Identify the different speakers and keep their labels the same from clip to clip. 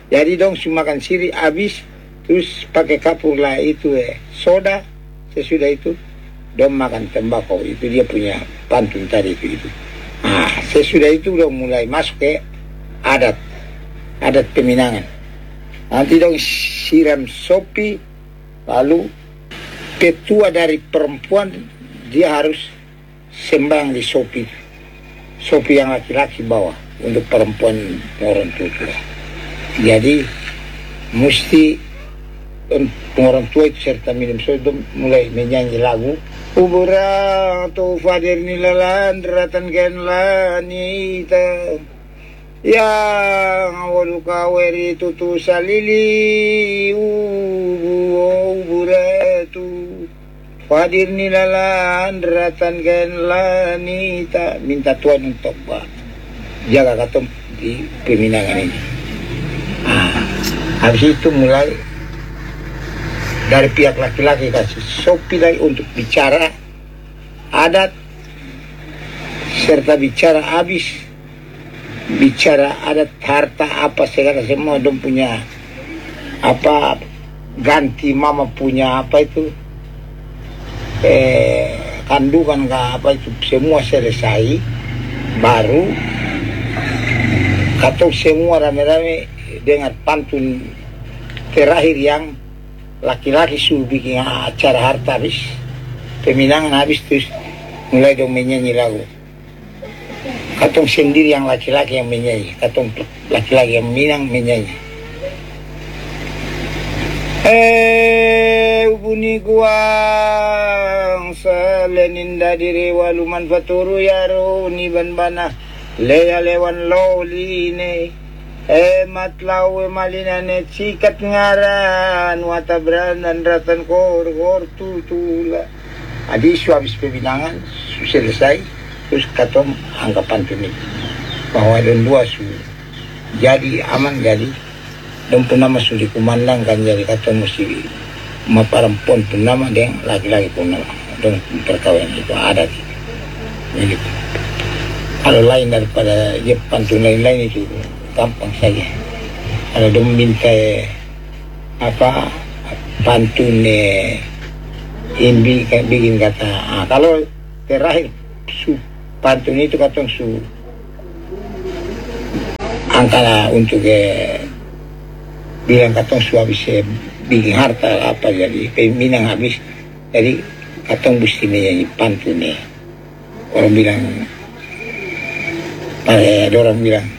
Speaker 1: Jadi dong makan siri habis, terus pakai kapur lah itu soda. Sesudah itu dong makan tembakau. Itu dia punya pantun tadi itu. Nah, sesudah itu dong mulai masuk ke adat Peminangan. Nanti dong siram sopi, lalu ketua dari perempuan dia harus sembahyang di sopi yang laki-laki bawa untuk perempuan orang tua. Jadi mesti orang tua itu serta minum soda mulai menyanyi lagu ubura tu fadir nilalan ratan ken lanita yang walu kaweri tutu salili ubura tu fadir nilalan ratan ken lanita, minta Tuhan untuk jaga katong di Peminangan ini. Habis itu mulai dari pihak laki-laki kasih sopi lagi untuk bicara adat, serta bicara habis, bicara adat harta apa segala semua dong punya apa, ganti mama punya apa itu kandungan apa itu semua selesai, baru katong semua rame-rame dengan pantun terakhir yang laki-laki suruh bikin acara harta habis, Peminangan habis, terus mulai dong menyanyi lagu. Katong sendiri yang laki-laki yang menyanyi, katong laki-laki yang Minang menyanyi. Ubuni guang saleninda diri waluman faturu yaro ni banbana leya lewan loline matlaw malinane sikat ngaran watabran dan ratan kor tutula. Adi habis Peminangan selesai, terus katong anggapan ini bahwa dan dua jadi aman, jadi dan pun nama sudah dikumandangkan, jadi katong mesti perempuan pun nama dan laki-laki pun nama dan perkawinan itu adat. Jadi kalau lain daripada dia pantun lain-lain itu gampang saja. Kalau dia minta apa pantun bikin kata, kalau terakhir pantun itu katong angkala untuk bilang katong habis bikin harta apa, jadi Minang habis, jadi katong mesti menyanyi pantun orang bilang ada orang bilang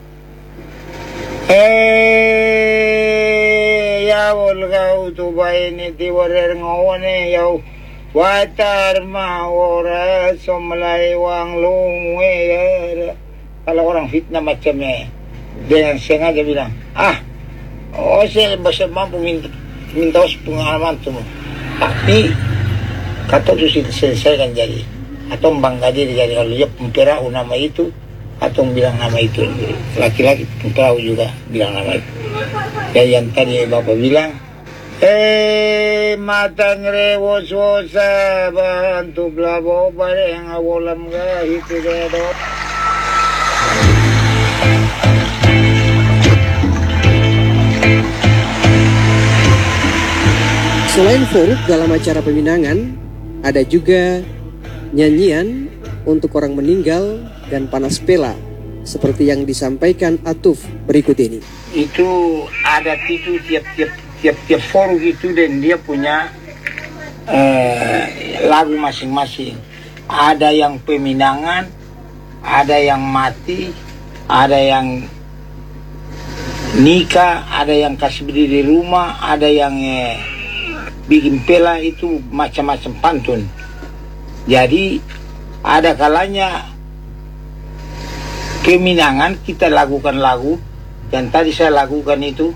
Speaker 1: yawol kau tu bayi ni tiwarer ngawane yaw watar mawora somlai wang lungwe. Kalau orang fitnah macamnya dengan sengaja bilang saya bisa mampu minta pengalaman tu, tapi kata tu selesaikan jadi atau bangga diri, jadi kalau dia pemperau nama itu atau bilang nama itu, laki-laki pemperau juga bilang nama itu. Ya yang tadi Bapak bilang matang rewos-wosa bantu blabo bareng awolam ga itu dedo.
Speaker 2: Selain foruk dalam acara Peminangan, ada juga nyanyian untuk orang meninggal dan panas pela, seperti yang disampaikan Atuf berikut ini.
Speaker 1: Itu adat itu tiap foruk itu, dan dia punya lagu masing-masing. Ada yang Peminangan, ada yang mati, ada yang nikah, ada yang kasih berdiri rumah, ada yang bikin pela, itu macam-macam pantun. Jadi ada kalanya Peminangan kita lakukan lagu yang tadi saya lakukan itu,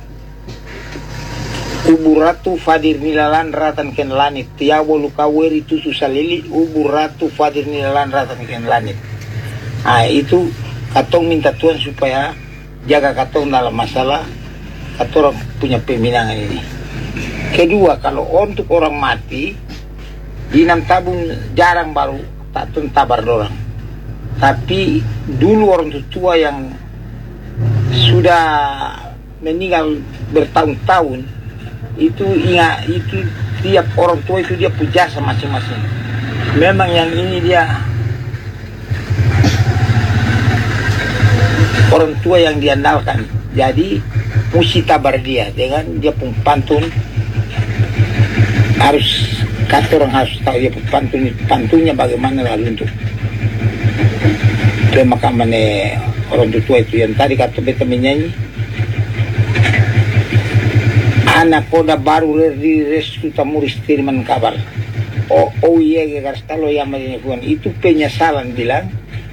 Speaker 1: uburatu fadir nilalan ratan ken lanit tiawo lukaweri tutu salili uburatu fadir nilalan ratan ken lanit. Itu katong minta Tuhan supaya jaga katong dalam masalah katong punya Peminangan ini. Kedua, kalau untuk orang mati dinam tabung jarang baru tak tabar dorang. Tapi dulu orang tua yang sudah meninggal bertahun-tahun, itu ingat, itu tiap orang tua itu dia puja sama masing-masing. Memang yang ini dia orang tua yang diandalkan, jadi mesti tabar dia dengan dia pun pantun. Harus kata orang harus tahu dia pun pantunnya bagaimana lalu untuk pemakaman orang tua itu. Yang tadi kata beta menyanyi, anak koda baru di restu tamuris tiriman kabar. Oh iya, garas kalau yang menyanyikan itu penyesalan bilang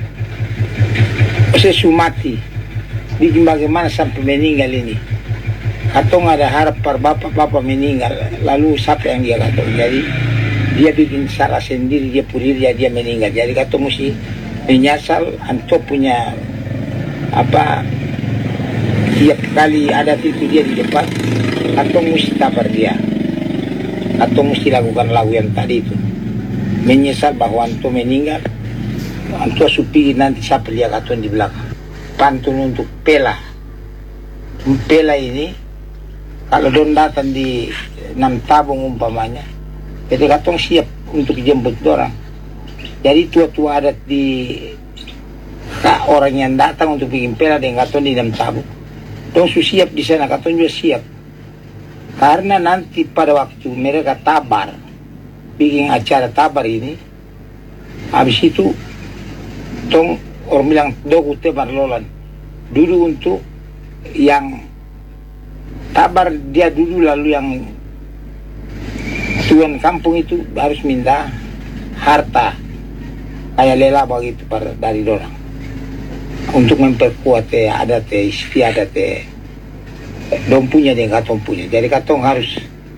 Speaker 1: sesumati bikin bagaimana sampai meninggal ini. Katong ada harap per bapak-bapak meninggal, lalu siapa yang dia katong. Jadi dia bikin salah sendiri, dia purir dia meninggal. Jadi katong mesti menyesal. Anto punya apa, tiap kali ada itu dia di depan, katong mesti tabar dia. Katong mesti lakukan lagu yang tadi itu, menyesal bahwa anto meninggal. Anto supi nanti siapa dia katong di belakang. Pantun untuk pela. Pela ini kalau don datang di 6 tabung umpamanya, jadi katong siap untuk jemput orang. Jadi tua-tua adat di orang yang datang untuk bikin pela dengan katong di 6 tabung, dong siap di sana, katong juga siap. Karena nanti pada waktu mereka tabar, bikin acara tabar ini, habis itu tong orang bilang doku tebar lolan dulu untuk yang tabar dia dulu, lalu yang tuan kampung itu harus minta harta kayak lela begitu dari dorang untuk memperkuat adat istiadat dong punya dengan katong punya. Jadi katong harus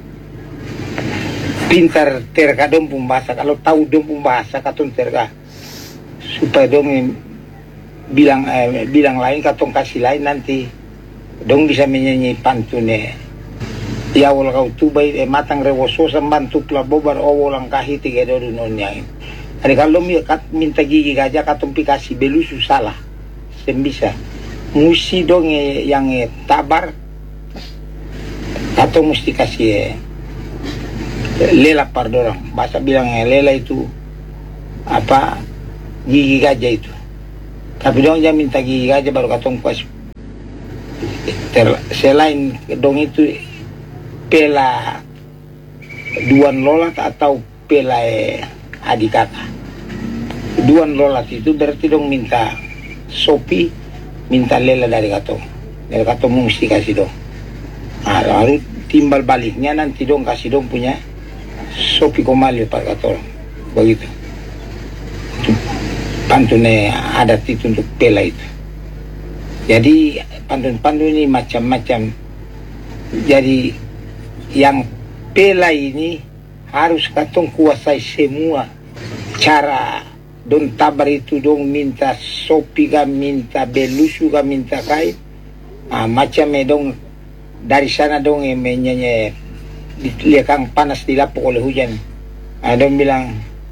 Speaker 1: pintar terka dong pun bahasa. Kalau tahu dong pun bahasa katong terka supaya dong bilang lain, katong kasih lain, nanti dong bisa menyanyi pantun ya wala kau tubai matang rewoso sambantu plabobar o walang kahit tiga dodo nonyain. Jadi kalau minta gigi gajah katong pikasi belusu salah sembisa musi dong yang tabar katong mesti kasih lela par dorang. Bahasa bilang lela itu apa, gigi gajah itu. Tapi dong jangan minta gigi gajah baru katong kasih. Selain dong itu pela duan lolat atau pela adik kakak. Duan lolat itu berarti dong minta sopi, minta lela dari katong. Dari katong mesti kasih dong. Nah, lalu timbal baliknya nanti dong kasih dong punya sopi komali pak katong. Begitu. Pantun adat itu untuk pela itu. Jadi pantun-pantun ini macam-macam. Jadi yang pela ini harus katong kuasai semua cara. Don tabar itu dong minta sopi kah, minta belusu kah, minta kain. Macam dong dari sana dong menyanyi liakang panas dilapuk oleh hujan. Dong bilang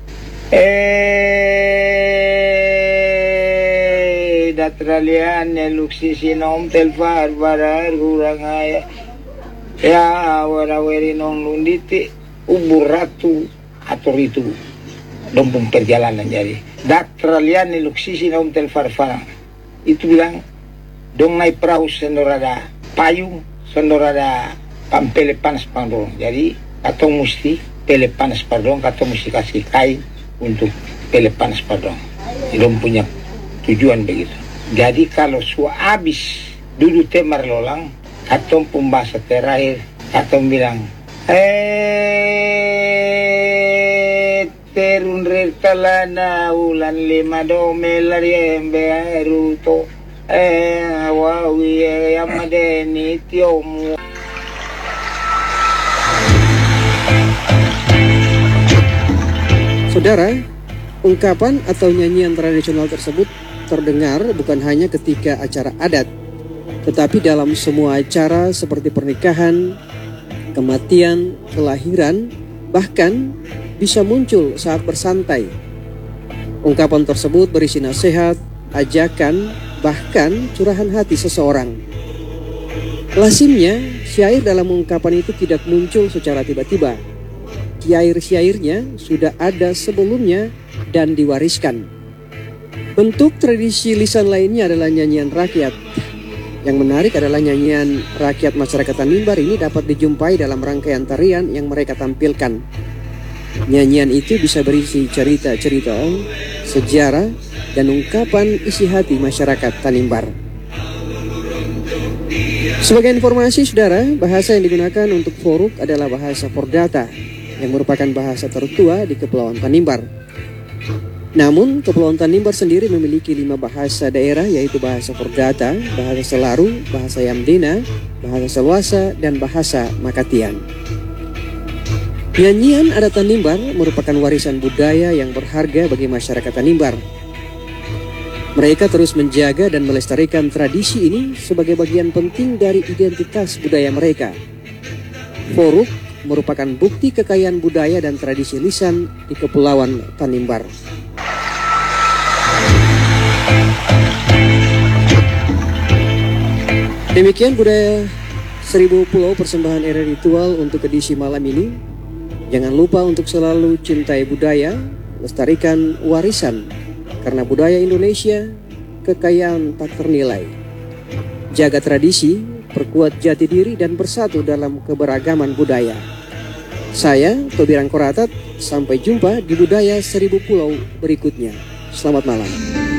Speaker 1: datralian luksi sinom telfar barar kurang aya ya waraweri nong lunditi ubur ratu atur itu dompung perjalanan. Jadi datralian luksi sinom telfar farang itu bilang dong naik perahu sendorada payung, sendorada pampele panas pandong. Jadi katong mesti pele panas pandong, katong mesti kasih kain untuk pele panas pandong. Dong punya tujuan begitu. Jadi kalau habis dulu temar lolang, katong pembahasa terakhir, katong bilang terun kalana ulan lima domelari emberu to wawi yamadeni tiomu.
Speaker 2: Saudara, ungkapan atau nyanyian tradisional tersebut terdengar bukan hanya ketika acara adat, tetapi dalam semua acara seperti pernikahan, kematian, kelahiran, bahkan bisa muncul saat bersantai. Ungkapan tersebut berisi nasihat, ajakan, bahkan curahan hati seseorang. Lazimnya, syair dalam ungkapan itu tidak muncul secara tiba-tiba. Syair-syairnya sudah ada sebelumnya dan diwariskan. Bentuk tradisi lisan lainnya adalah nyanyian rakyat. Yang menarik adalah nyanyian rakyat masyarakat Tanimbar ini dapat dijumpai dalam rangkaian tarian yang mereka tampilkan. Nyanyian itu bisa berisi cerita-cerita, sejarah, dan ungkapan isi hati masyarakat Tanimbar. Sebagai informasi saudara, bahasa yang digunakan untuk foruk adalah bahasa Pordata, yang merupakan bahasa tertua di Kepulauan Tanimbar. Namun, Kepulauan Tanimbar sendiri memiliki 5 bahasa daerah, yaitu bahasa Pordata, bahasa Selaru, bahasa Yamdena, bahasa Selwasa, dan bahasa Makatian. Nyanyian adat Tanimbar merupakan warisan budaya yang berharga bagi masyarakat Tanimbar. Mereka terus menjaga dan melestarikan tradisi ini sebagai bagian penting dari identitas budaya mereka. Foruk merupakan bukti kekayaan budaya dan tradisi lisan di Kepulauan Tanimbar. Demikian budaya 1000 Pulau persembahan era ritual untuk edisi malam ini. Jangan lupa untuk selalu cintai budaya, lestarikan warisan, karena budaya Indonesia kekayaan tak ternilai. Jaga tradisi, perkuat jati diri, dan bersatu dalam keberagaman budaya. Saya, Tobirang Koratat, sampai jumpa di budaya 1000 Pulau berikutnya. Selamat malam.